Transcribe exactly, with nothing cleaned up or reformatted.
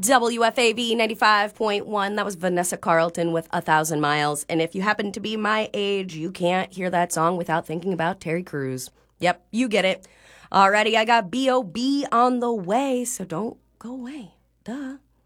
W F A B ninety-five point one. That was Vanessa Carlton with A Thousand Miles. And if you happen to be my age, you can't hear that song without thinking about Terry Crews. Yep, you get it. Alrighty, I got B O B on the way, so don't go away. Duh.